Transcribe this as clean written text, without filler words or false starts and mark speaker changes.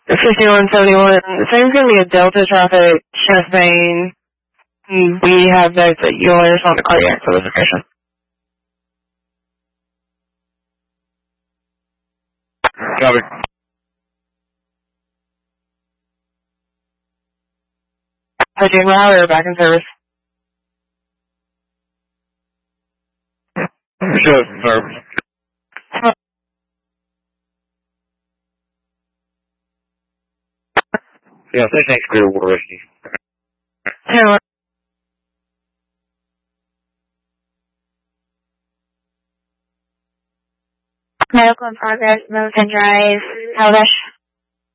Speaker 1: 5171. Same going to be a Delta traffic, Chefmain. We have notes that you'll respond to cardiac for this location.
Speaker 2: Copy.
Speaker 1: Jane Riley, back in service.
Speaker 2: Sure, sir. Yeah, thanks, Clearwater Rescue.
Speaker 1: Taylor.
Speaker 3: Medical in progress, Mountain Drive, Calabash.